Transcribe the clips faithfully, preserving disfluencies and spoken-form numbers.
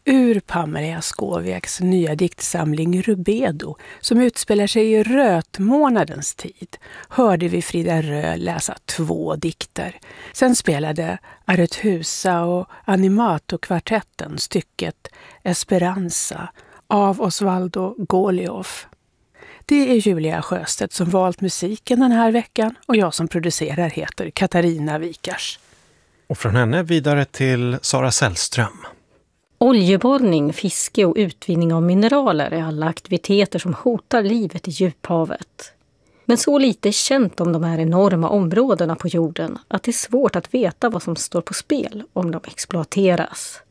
Ur Pamela Skoviaks nya diktsamling Rubedo, som utspelar sig i rötmånadens tid, hörde vi Frida Rö läsa två dikter. Sen spelade Arethusa och Animato-kvartetten stycket Esperanza av Osvaldo Golioff. Det är Julia Sjöstedt som valt musiken den här veckan och jag som producerar heter Katarina Vikars. Och från henne vidare till Sara Sällström. Oljeborrning, fiske och utvinning av mineraler är alla aktiviteter som hotar livet i djuphavet. Men så lite är känt om de här enorma områdena på jorden att det är svårt att veta vad som står på spel om de exploateras.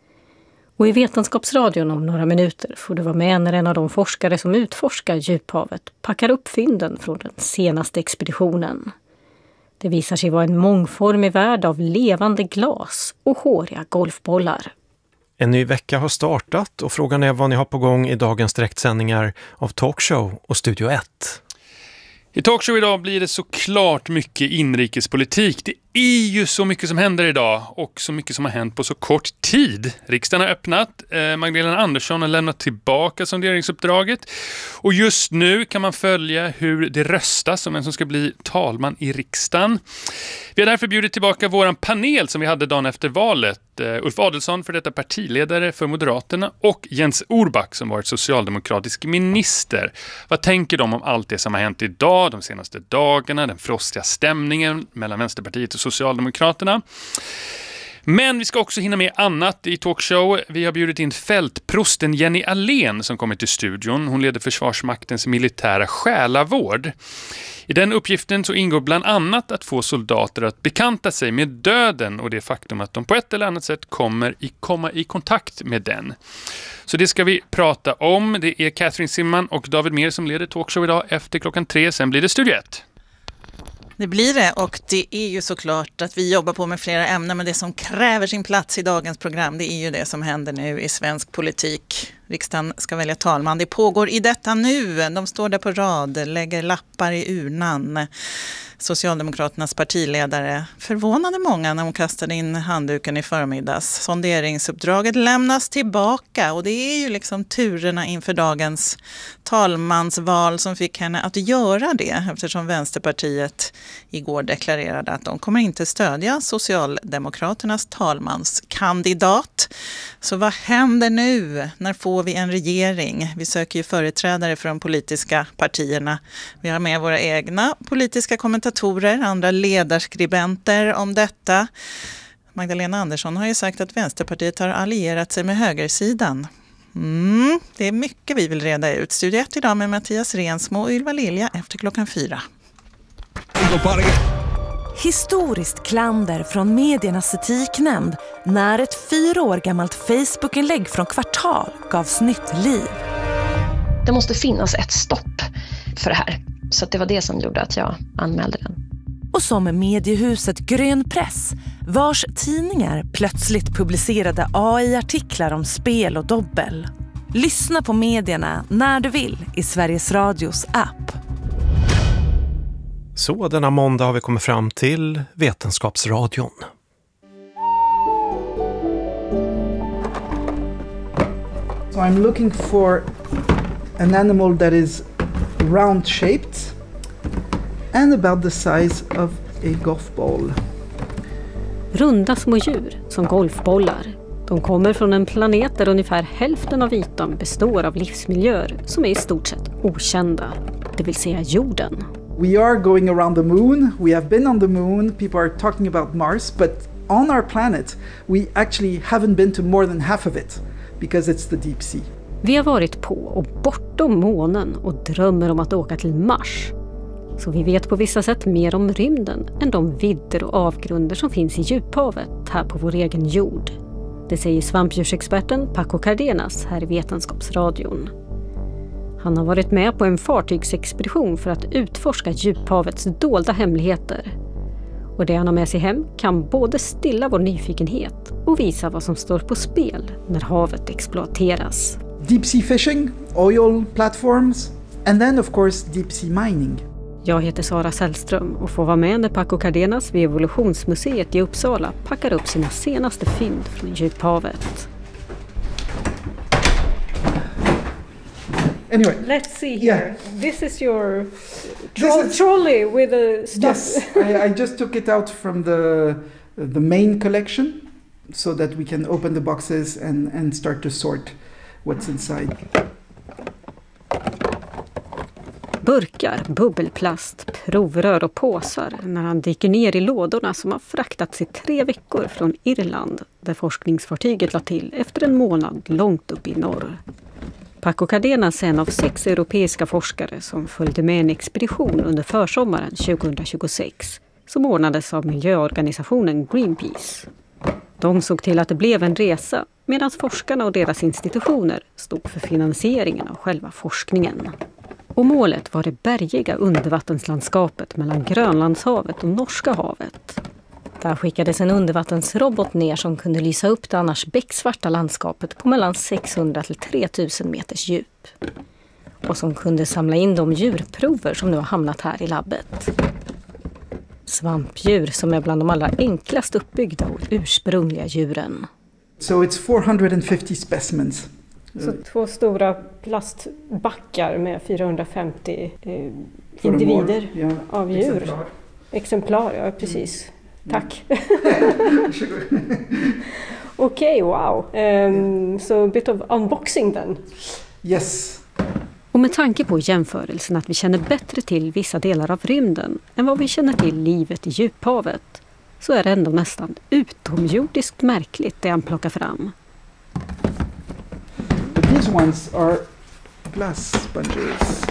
Och i Vetenskapsradion om några minuter får du vara med när en av de forskare som utforskar djuphavet packar upp fynden från den senaste expeditionen. Det visar sig vara en mångformig värld av levande glas och håriga golfbollar. En ny vecka har startat och frågan är vad ni har på gång i dagens direktsändningar av Talkshow och Studio ett. I Talkshow idag blir det såklart mycket inrikespolitik. Det är ju så mycket som händer idag och så mycket som har hänt på så kort tid. Riksdagen har öppnat, eh, Magdalena Andersson har lämnat tillbaka sonderingsuppdraget och just nu kan man följa hur det röstas om vem som ska bli talman i riksdagen. Vi har därför bjudit tillbaka våran panel som vi hade dagen efter valet. Uh, Ulf Adelsohn, för detta partiledare för Moderaterna, och Jens Orback som varit socialdemokratisk minister. Vad tänker de om allt det som har hänt idag, de senaste dagarna, den frostiga stämningen mellan Vänsterpartiet och Socialdemokraterna? Men vi ska också hinna med annat i Talkshow. Vi har bjudit in fältprosten Jenny Allén som kommer till studion. Hon leder Försvarsmaktens militära själavård. I den uppgiften så ingår bland annat att få soldater att bekanta sig med döden och det faktum att de på ett eller annat sätt kommer i, komma i kontakt med den. Så det ska vi prata om. Det är Catherine Simman och David Mer som leder Talkshow idag efter klockan tre. Sen blir det Studio ett. Det blir det, och det är ju såklart att vi jobbar på med flera ämnen, men det som kräver sin plats i dagens program, det är ju det som händer nu i svensk politik. Riksdagen ska välja talman. Det pågår i detta nu. De står där på rad, lägger lappar i urnan. Socialdemokraternas partiledare förvånade många när hon kastade in handduken i förmiddags. Sonderingsuppdraget lämnas tillbaka och det är ju liksom turerna inför dagens talmansval som fick henne att göra det, eftersom Vänsterpartiet igår deklarerade att de kommer inte stödja Socialdemokraternas talmanskandidat. Så vad händer nu? När får vi en regering? Vi söker ju företrädare för de politiska partierna. Vi har med våra egna politiska kommentatorer, andra ledarskribenter om detta. Magdalena Andersson har ju sagt att Vänsterpartiet har allierat sig med högersidan. Mm, det är mycket vi vill reda ut. Studio ett idag med Mattias Rensmo och Ylva Lilja efter klockan fyra. Historiskt klander från mediernas etiknämnd när ett fyra år gammalt Facebook-inlägg från Kvartal gavs nytt liv. Det måste finnas ett stopp för det här. Så det var det som gjorde att jag anmälde den. Och som mediehuset Grön Press, vars tidningar plötsligt publicerade A I-artiklar om spel och dobbel. Lyssna på medierna när du vill i Sveriges Radios app. Så denna måndag har vi kommit fram till Vetenskapsradion. So I'm looking for an animal that is round shaped and about the size of a golf ball. Runda små djur som golfbollar. De kommer från en planet där ungefär hälften av ytan består av livsmiljöer som är i stort sett okända, det vill säga jorden. We are going around the moon. We have been on the moon. People are talking about Mars, but on our planet we actually haven't been to more than half of it because it's the deep sea. Vi har varit på och bortom månen och drömmer om att åka till Mars. Så vi vet på vissa sätt mer om rymden än de vidder och avgrunder som finns i djuphavet här på vår egen jord. Det säger svampdjursexperten Paco Cardenas här i Vetenskapsradion. Han har varit med på en fartygsexpedition för att utforska djuphavets dolda hemligheter. Och det han har med sig hem kan både stilla vår nyfikenhet och visa vad som står på spel när havet exploateras. Deep sea fishing, oil platforms and then of course deep sea mining. Jag heter Sara Sällström och får vara med när Paco Cardenas vid Evolutionsmuseet i Uppsala packar upp sina senaste fynd från djuphavet. Anyway. Let's see here. Yeah. This is your This tro- is- trolley with a stuff. Yes, I, I just took it out from the the main collection so that we can open the boxes and, and start to sort what's inside. Burkar, bubbelplast, provrör och påsar när han dyker ner i lådorna som har fraktats i tre veckor från Irland där forskningsfartyget la till efter en månad långt upp i norr. Paco Cardenas är en av sex europeiska forskare som följde med en expedition under försommaren tjugohundratjugosex som ordnades av miljöorganisationen Greenpeace. De såg till att det blev en resa medan forskarna och deras institutioner stod för finansieringen av själva forskningen. Och målet var det bergiga undervattenslandskapet mellan Grönlandshavet och Norska havet. Där skickades en undervattensrobot ner som kunde lysa upp det annars becksvarta landskapet på mellan sexhundra till tre tusen meters djup. Och som kunde samla in de djurprover som nu har hamnat här i labbet. Svampdjur som är bland de allra enklast uppbyggda och ursprungliga djuren. So it's four hundred fifty specimens. Så två stora plastbackar med fyrahundrafemtio eh, For individer more, yeah, av djur. exemplar. Exemplar, ja precis. Tack. Okej, okay, wow. Um, so a bit of unboxing then. Yes. Och med tanke på jämförelsen att vi känner bättre till vissa delar av rymden än vad vi känner till livet i djuphavet, så är det ändå nästan utomjordiskt märkligt det han plockar fram. But these ones are glass sponges.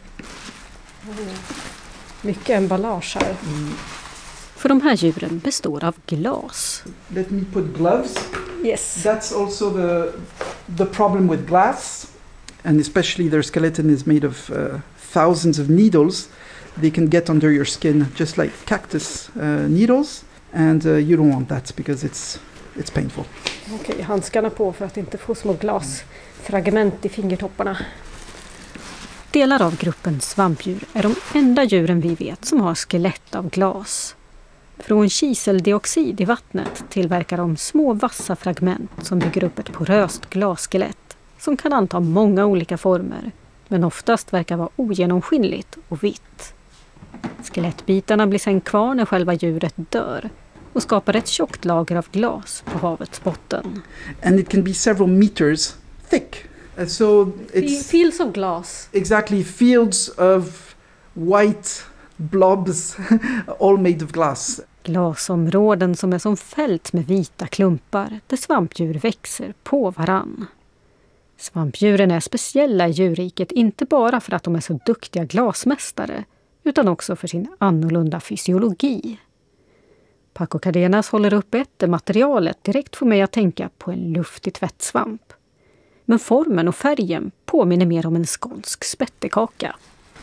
Mycket emballage här. Mm. För de här djuren består av glas. Let me put gloves. Yes. That's also the the problem with glass, and especially their skeleton is made of uh, thousands of needles. They can get under your skin just like cactus uh, needles, and uh, you don't want that because it's it's painful. Okej, okay, handskarna på för att inte få små glasfragment i fingertopparna. Delar av gruppen svampdjur är de enda djuren vi vet som har skelett av glas. Från kiseldioxid i vattnet tillverkar de små vassa fragment som bygger upp ett poröst glasskelett som kan anta många olika former, men oftast verkar vara ogenomskinligt och vitt. Skelettbitarna blir sen kvar när själva djuret dör och skapar ett tjockt lager av glas på havets botten. And it can be several meters thick. Uh, so it's Fields of glass. exactly fields of white blobs, all made of glass. Glasområden som är som fält med vita klumpar där svampdjur växer på varann. Svampdjuren är speciella i djurriket inte bara för att de är så duktiga glasmästare utan också för sin annorlunda fysiologi. Paco Cardenas håller upp ett där materialet direkt får mig att tänka på en luftig tvättsvamp. Men formen och färgen påminner mer om en skånsk spettekaka.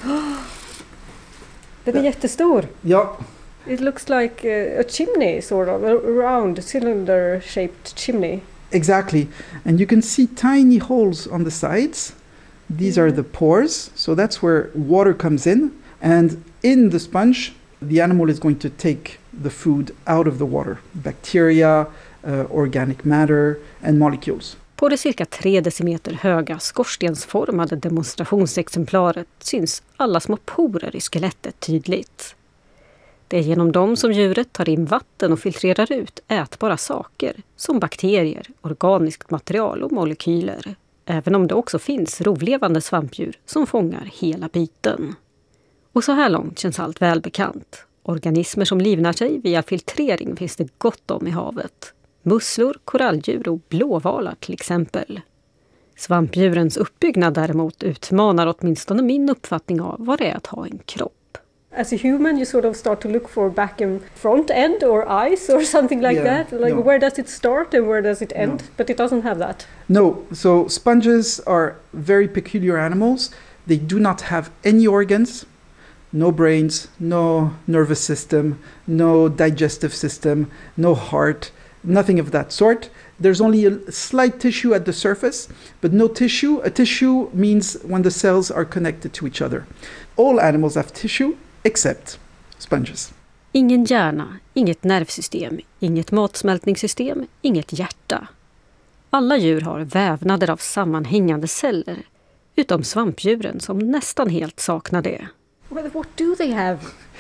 Den är jättestor. Ja. It looks like a chimney, sort of, a round cylinder-shaped chimney. Exactly. And you can see tiny holes on the sides. These are the pores, so that's where water comes in. And in the sponge, the animal is going to take the food out of the water. Bacteria, uh, organic matter and molecules. På det cirka tre decimeter höga skorstensformade demonstrationsexemplaret syns alla små porer i skelettet tydligt. Det är genom dem som djuret tar in vatten och filtrerar ut ätbara saker som bakterier, organiskt material och molekyler. Även om det också finns rovlevande svampdjur som fångar hela biten. Och så här långt känns allt välbekant. Organismer som livnär sig via filtrering finns det gott om i havet. Musslor, koralldjur och blåvalar till exempel. Svampdjurens uppbyggnad däremot utmanar åtminstone min uppfattning av vad det är att ha en kropp. As a human, you sort of start to look for back and front end or eyes or something like Yeah, that. Like no. where does it start and where does it end? No. But it doesn't have that. No, so sponges are very peculiar animals. They do not have any organs, no brains, no nervous system, no digestive system, no heart, nothing of that sort. There's only a slight tissue at the surface, but no tissue. A tissue means when the cells are connected to each other. All animals have tissue except sponges. Ingen hjärna, inget nervsystem, inget matsmältningssystem, inget hjärta. Alla djur har vävnader av sammanhängande celler, utom svampdjuren som nästan helt saknar det. What do they have?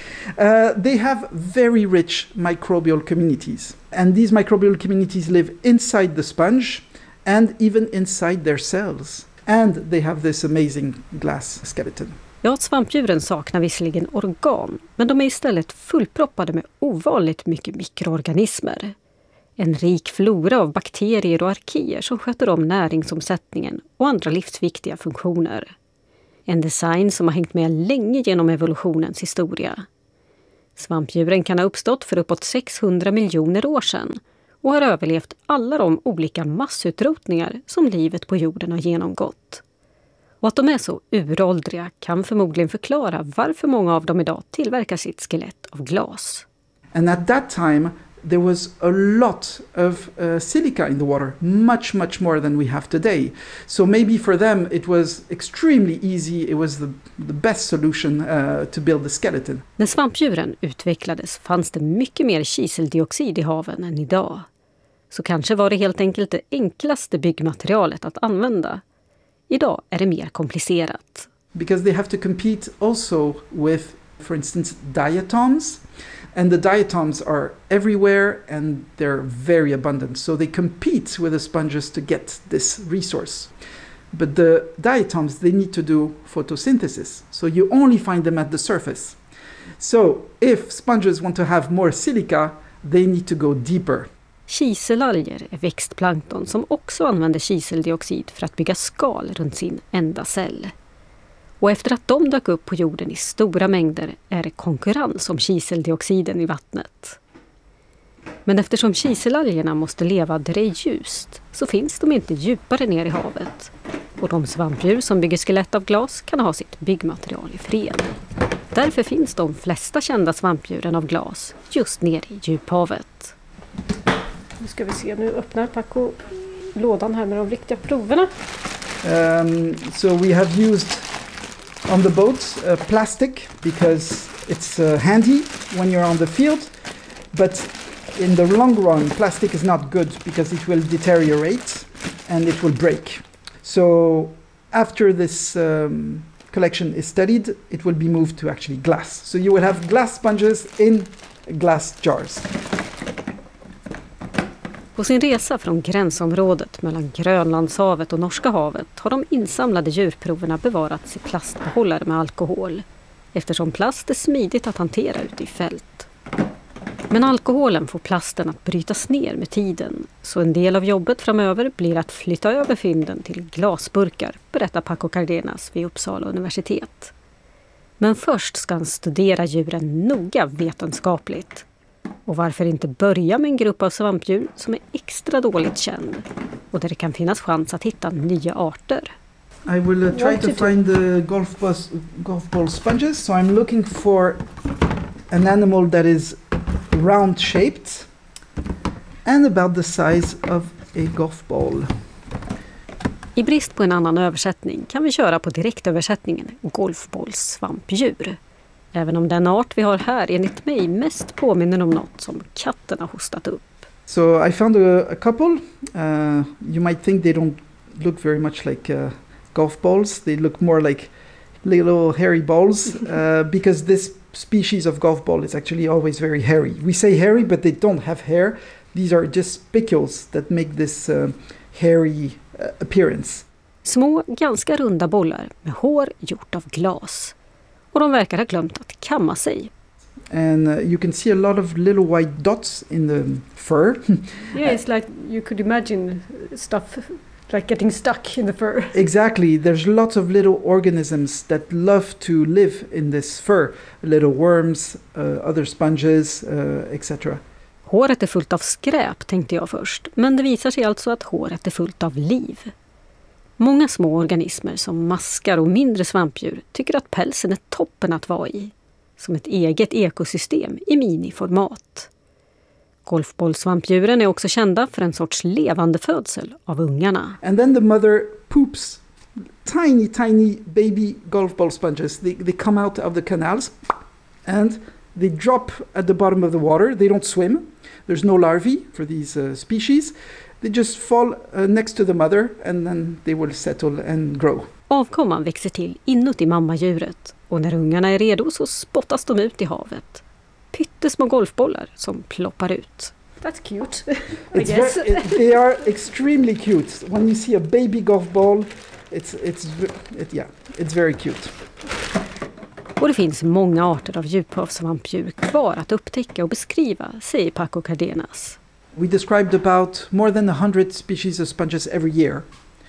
Uh, they have very rich microbial communities. And these microbial communities live inside the sponge and even inside their cells. And they have this amazing glass skeleton. Ja, svampdjuren saknar visserligen organ, men de är istället fullproppade med ovanligt mycket mikroorganismer. En rik flora av bakterier och arkier som sköter om näringsomsättningen och andra livsviktiga funktioner. En design som har hängt med länge genom evolutionens historia. Svampdjuren kan ha uppstått för uppåt sexhundra miljoner år sedan och har överlevt alla de olika massutrotningar som livet på jorden har genomgått. Och att de är så uråldriga kan förmodligen förklara varför många av dem idag tillverkar sitt skelett av glas. And at that time there was a lot of uh, silica in the water, much, much more than we have today. So maybe for them it was extremely easy, it was the, the best solution uh, to build the skeleton. När svampdjuren utvecklades fanns det mycket mer kiseldioxid i haven än idag. Så kanske var det helt enkelt det enklaste byggmaterialet att använda. Idag är det mer komplicerat. Because they have to compete also with, for instance, diatoms. And the diatoms are everywhere and they're very abundant. So they compete with the sponges to get this resource. But the diatoms, they need to do photosynthesis. So you only find them at the surface. So if sponges want to have more silica, they need to go deeper. Kiselalger är växtplankton som också använder kiseldioxid för att bygga skal runt sin enda cell. Och efter att de dök upp på jorden i stora mängder är det konkurrens om kiseldioxiden i vattnet. Men eftersom kiselalgerna måste leva där det är ljust så finns de inte djupare ner i havet. Och de svampdjur som bygger skelett av glas kan ha sitt byggmaterial i fred. Därför finns de flesta kända svampdjuren av glas just nere i djuphavet. Nu ska vi se, nu öppnar Paco lådan här med de riktiga proverna. Um, so we have used on the boats uh, plastic because it's uh, handy when you're on the field, but in the long run plastic is not good because it will deteriorate and it will break. So after this um, collection is studied, it will be moved to actually glass. So you will have glass sponges in glass jars. På sin resa från gränsområdet mellan Grönlandshavet och Norska havet har de insamlade djurproverna bevarats i plastbehållare med alkohol, eftersom plast är smidigt att hantera ute i fält. Men alkoholen får plasten att brytas ner med tiden, så en del av jobbet framöver blir att flytta över fynden till glasburkar, berättar Paco Cardenas vid Uppsala universitet. Men först ska han studera djuren noga vetenskapligt. Och varför inte börja med en grupp av svampdjur som är extra dåligt känd och där det kan finnas chans att hitta nya arter. I will uh, try to find the golf, bus, golf ball sponges. So I'm looking for an animal that is round shaped and about the size of a golf ball. I brist på en annan översättning kan vi köra på direktöversättningen golfbollssvampdjur. Även om den art vi har här enligt mig mest påminner om något som katterna hostat upp. So I found a, a couple. Uh, you might think they don't look very much like uh, golf balls. They look more like little hairy balls uh, because this species of golf ball is actually always very hairy. We say hairy, but they don't have hair. These are just spicules that make this uh, hairy uh, appearance. Små, ganska runda bollar med hår gjort av glas. Och de verkar ha glömt att kamma sig. And uh, you can see a lot of little white dots in the fur. Yeah, it's like you could imagine stuff like getting stuck in the fur. Exactly. There's lots of little organisms that love to live in this fur. Little worms, uh, other sponges, uh, et cetera. Håret är fullt av skräp, tänkte jag först. Men det visar sig alltså att håret är fullt av liv. Många små organismer som maskar och mindre svampdjur tycker att pälsen är toppen att vara i. Som ett eget ekosystem i miniformat. Golfbollsvampdjuren är också kända för en sorts levande födsel av ungarna. And then the mother poops tiny, tiny baby golf ball sponges. They, they come out of the canals and they drop at the bottom of the water. They don't swim. There's no larvae for these uh, species. They just fall uh, next to the mother and then they will settle and grow. Avkomman växer till inuti mammadjuret och när ungarna är redo så spottas de ut i havet. Pyttesmå golfbollar som ploppar ut. That's cute, I It's guess. very, it, they are extremely cute. When you see a baby golf ball, it's, it's, it, yeah, it's very cute. Och det finns många arter av djuphavssvampdjur kvar att upptäcka och beskriva, säger Paco Cardenas. We described about more than one hundred species of sponges every year.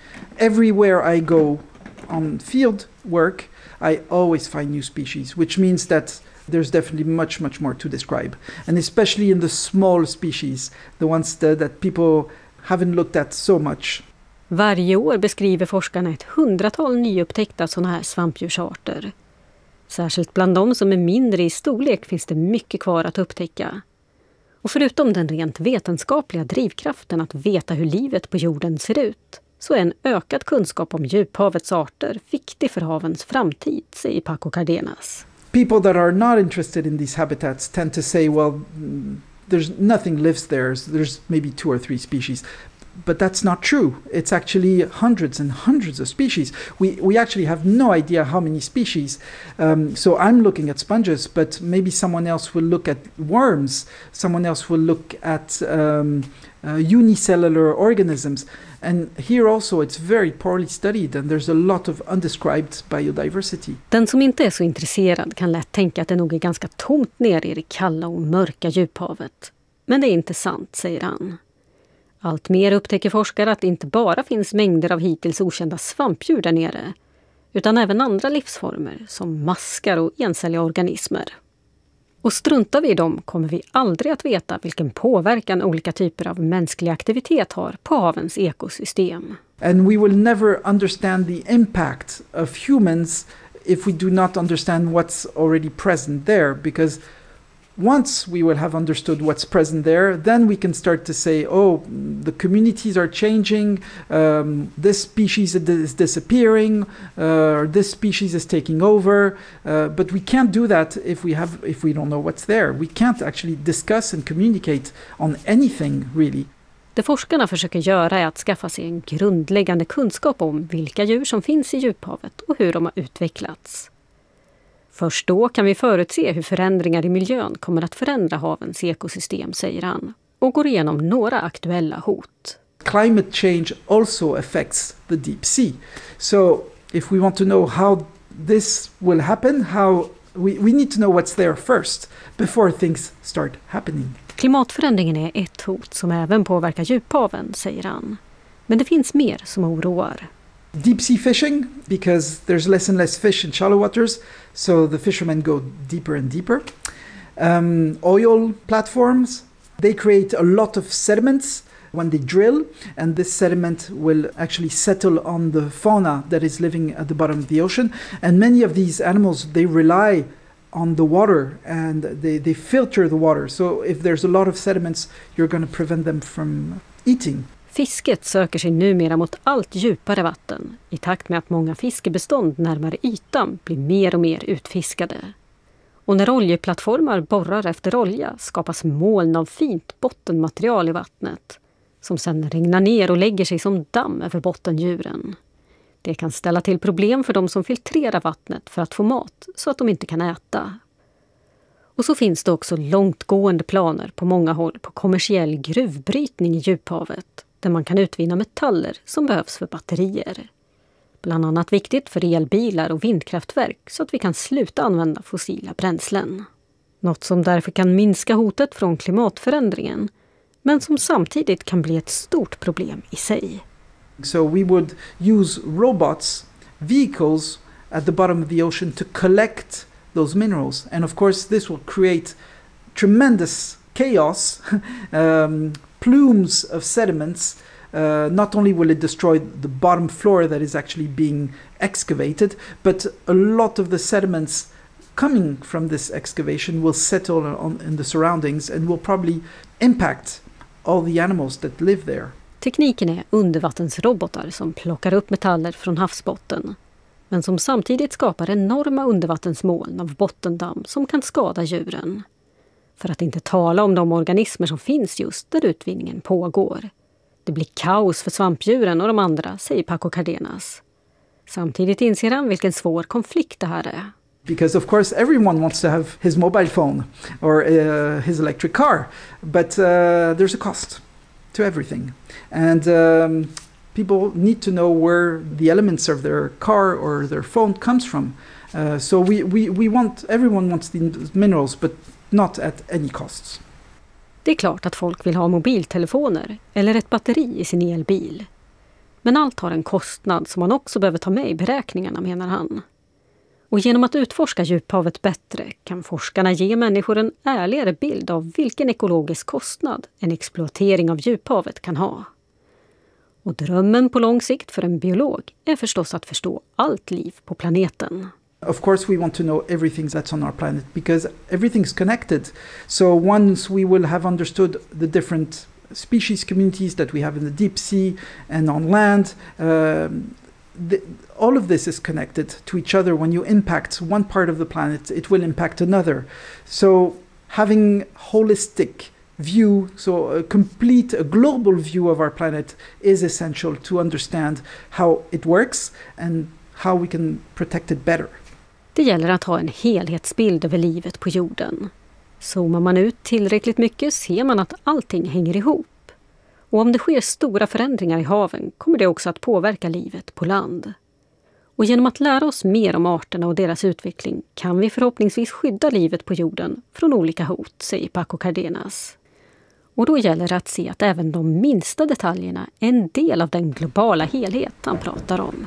Everywhere I go on field work, I always find new species, which means that there's definitely much, much more to describe. And especially in the small species, the ones that, that people haven't looked at so much. Varje år beskriver forskarna ett hundratal nyupptäckta sådana här svampdjursarter. Särskilt bland de som är mindre i storlek finns det mycket kvar att upptäcka. Och förutom den rent vetenskapliga drivkraften att veta hur livet på jorden ser ut, så är en ökad kunskap om djuphavets arter viktig för havens framtid, säger Paco Cardenas. People that are not interested in these habitats tend to say, well, there's nothing lives there. There's maybe two or three species. But that's not true. It's actually hundreds and hundreds of species. We we actually have no idea how many species. Um, so I'm looking at sponges, but maybe someone else will look at worms. Someone else will look at um, uh, unicellular organisms. And here also it's very poorly studied and there's a lot of undescribed biodiversity. Den som inte är så intresserad kan lätt tänka att det nog är ganska tomt nere i det kalla och mörka djuphavet. Men det är inte sant, säger han. Allt mer upptäcker forskare att det inte bara finns mängder av hittills okända svampdjur där nere, utan även andra livsformer som maskar och encelliga organismer. Och struntar vi i dem kommer vi aldrig att veta vilken påverkan olika typer av mänsklig aktivitet har på havens ekosystem. And we will never understand the impact of humans if we do not understand what's already present there, because once we will have understood what's present there, then we can start to say, oh, the communities are changing, um, this species is disappearing, uh, this species is taking over. Uh, but we can't do that if we have, if we don't know what's there. We can't actually discuss and communicate on anything, really. Det forskarna försöker göra är att skaffa sig en grundläggande kunskap om vilka djur som finns i djuphavet och hur de har utvecklats. Först då kan vi förutse hur förändringar i miljön kommer att förändra havens ekosystem, säger han, och går igenom några aktuella hot. Climate change also affects the deep sea. So if we want to know how this will happen, how we, we need to know what's there first before things start happening. Klimatförändringen är ett hot som även påverkar djuphaven, säger han. Men det finns mer som oroar. Deep sea fishing, because there's less and less fish in shallow waters, so the fishermen go deeper and deeper. Um, oil platforms, they create a lot of sediments when they drill, and this sediment will actually settle on the fauna that is living at the bottom of the ocean. And many of these animals, they rely on the water and they, they filter the water. So if there's a lot of sediments, you're going to prevent them from eating. Fisket söker sig numera mot allt djupare vatten i takt med att många fiskebestånd närmare ytan blir mer och mer utfiskade. Och när oljeplattformar borrar efter olja skapas moln av fint bottenmaterial i vattnet som sedan regnar ner och lägger sig som damm över bottendjuren. Det kan ställa till problem för de som filtrerar vattnet för att få mat så att de inte kan äta. Och så finns det också långtgående planer på många håll på kommersiell gruvbrytning i djuphavet där man kan utvinna metaller som behövs för batterier. Bland annat viktigt för elbilar och vindkraftverk så att vi kan sluta använda fossila bränslen. Något som därför kan minska hotet från klimatförändringen, men som samtidigt kan bli ett stort problem i sig. So we would use robots, vehicles at the bottom of the ocean to collect those minerals. And of course this will create tremendous chaos, um, plumes of sediments. Uh, not only will it destroy the bottom floor that is actually being excavated, but a lot of the sediments coming from this excavation will settle on, in the surroundings and will probably impact all the animals that live there. Tekniken är undervattensrobotar som plockar upp metaller från havsbotten, men som samtidigt skapar enorma undervattensmoln av bottendamm som kan skada djuren. För att inte tala om de organismer som finns just där utvinningen pågår. Det blir kaos för svampdjuren och de andra, säger Paco Cardenas. Samtidigt inser han vilken svår konflikt det här är. Because of course everyone wants to have his mobile phone or uh, his electric car, but uh, there's a cost to everything. And um, people need to know where the elements of their car or their phone comes from. Uh, so we, we, we want, everyone wants the minerals, but not at any costs. Det är klart att folk vill ha mobiltelefoner eller ett batteri i sin elbil. Men allt har en kostnad som man också behöver ta med i beräkningarna, menar han. Och genom att utforska djuphavet bättre kan forskarna ge människor en ärligare bild av vilken ekologisk kostnad en exploatering av djuphavet kan ha. Och drömmen på lång sikt för en biolog är förstås att förstå allt liv på planeten. Of course we want to know everything that's on our planet because everything's connected. So once we will have understood the different species communities that we have in the deep sea and on land, um, the, all of this is connected to each other. When you impact one part of the planet, it will impact another. So having holistic view, so a complete, a global view of our planet is essential to understand how it works and how we can protect it better. Det gäller att ha en helhetsbild över livet på jorden. Zoomar man ut tillräckligt mycket ser man att allting hänger ihop. Och om det sker stora förändringar i haven kommer det också att påverka livet på land. Och genom att lära oss mer om arterna och deras utveckling kan vi förhoppningsvis skydda livet på jorden från olika hot, säger Paco Cardenas. Och då gäller det att se att även de minsta detaljerna är en del av den globala helhet han pratar om.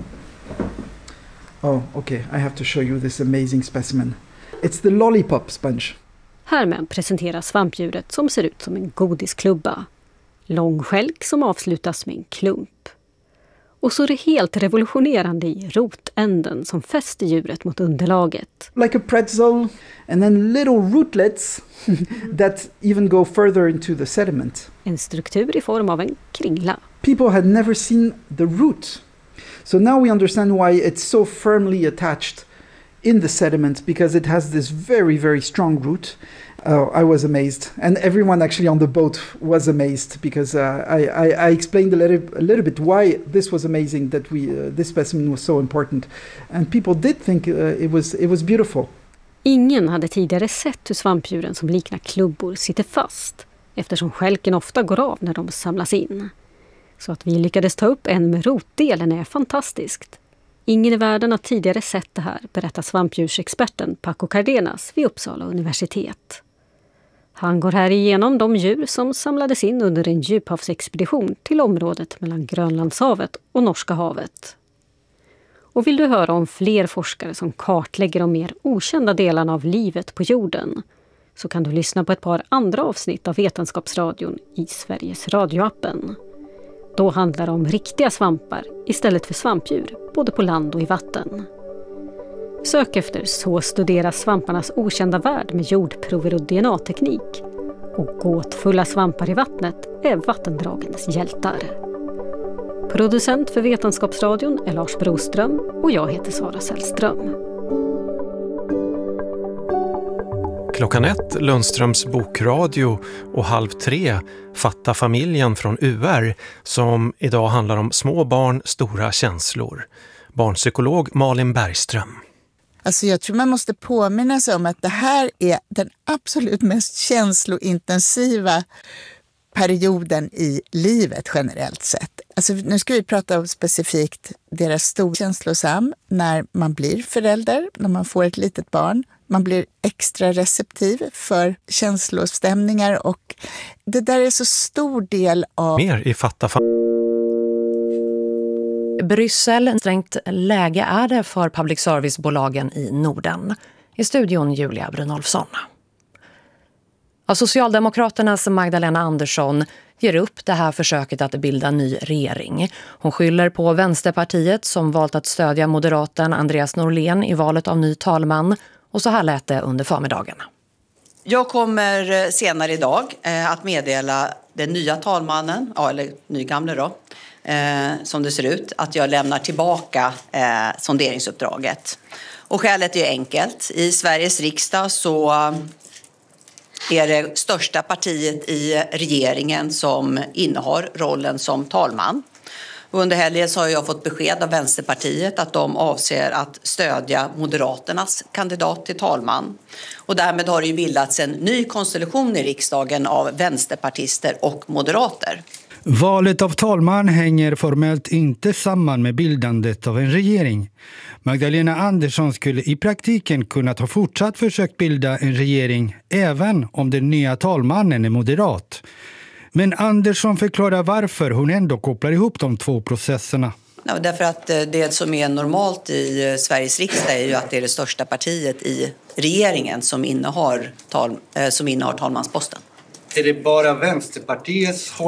Oh, okay. I have to show you this amazing specimen. It's the lollipop sponge. Härmed presenteras svampdjuret som ser ut som en godisklubba. Långskälk som avslutas med en klump. Och så är det helt revolutionerande i rotänden som fäster djuret mot underlaget. Like a pretzel and then little rootlets that even go further into the sediment. En struktur i form av en kringla. People had never seen the root. So now we understand why it's so firmly attached in the sediment because it has this very, very strong root. Oh, I was amazed. And everyone actually on the boat was amazed because uh, I, I, I explained a little, a little bit why this was amazing, that we uh, this specimen was so important. And people did think uh, it was, it was beautiful. Ingen hade tidigare sett hur svampdjuren som liknar klubbor sitter fast eftersom skälken ofta går av när de samlas in. Så att vi lyckades ta upp en med rotdelen är fantastiskt. Ingen i världen har tidigare sett det här, berättar svampdjursexperten Paco Cardenas vid Uppsala universitet. Han går här igenom de djur som samlades in under en djuphavsexpedition till området mellan Grönlandshavet och Norska havet. Och vill du höra om fler forskare som kartlägger de mer okända delarna av livet på jorden så kan du lyssna på ett par andra avsnitt av Vetenskapsradion i Sveriges radioappen. Då handlar det om riktiga svampar istället för svampdjur, både på land och i vatten. Sök efter Så studeras svamparnas okända värld med jordprover och D N A-teknik. Och gåtfulla svampar i vattnet är vattendragens hjältar. Producent för Vetenskapsradion är Lars Broström och jag heter Sara Sällström. Klockan ett, Lundströms bokradio och halv tre, Fatta familjen från U R som idag handlar om små barn, stora känslor. Barnpsykolog Malin Bergström. Alltså jag tror man måste påminna sig om att det här är den absolut mest känslointensiva perioden i livet generellt sett. Alltså nu ska vi prata om specifikt deras stor känslosam när man blir förälder, när man får ett litet barn. Man blir extra receptiv för känslostämningar och det där är så stor del av... Mer i Fatta familjen. Bryssel, strängt läge är det för public service-bolagen i Norden. I studion Julia Brynolfsson. Av Socialdemokraternas Magdalena Andersson ger upp det här försöket att bilda ny regering. Hon skyller på Vänsterpartiet som valt att stödja moderaten Andreas Norlén i valet av ny talman. Och så här lät det under förmiddagen. Jag kommer senare idag eh, att meddela den nya talmannen, ja, eller nygamle då, eh, som det ser ut, att jag lämnar tillbaka eh, sonderingsuppdraget. Och skälet är enkelt. I Sveriges riksdag så är det största partiet i regeringen som innehar rollen som talman. Och under helgen så har jag fått besked av Vänsterpartiet att de avser att stödja Moderaternas kandidat till talman. Och därmed har det ju bildats en ny konstellation i riksdagen av vänsterpartister och moderater. Valet av talman hänger formellt inte samman med bildandet av en regering. Magdalena Andersson skulle i praktiken kunnat ha fortsatt försökt bilda en regering även om den nya talmannen är moderat. Men Andersson förklarar varför hon ändå kopplar ihop de två processerna. Ja, därför att det som är normalt i Sveriges riksdag är ju att det är det största partiet i regeringen som innehar, tal, som innehar talmansposten. Är det bara Vänsterpartiets